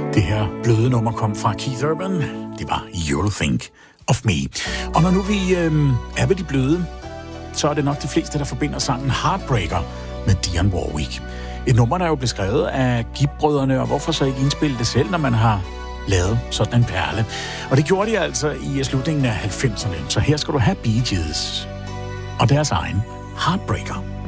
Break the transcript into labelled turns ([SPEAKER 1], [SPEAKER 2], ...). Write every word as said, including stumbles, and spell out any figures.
[SPEAKER 1] Det her bløde nummer kom fra Keith Urban. Det var You'll Think of Me. Og når nu vi øh, er ved de bløde, så er det nok de fleste, der forbinder sangen Heartbreaker med Dionne Warwick. Et nummer, der er jo blevet skrevet af Gibb-brødrene, og hvorfor så ikke indspille det selv, når man har lavet sådan en perle. Og det gjorde de altså i slutningen af halvfemserne. Så her skal du have Bee Gees og deres egen Heartbreaker.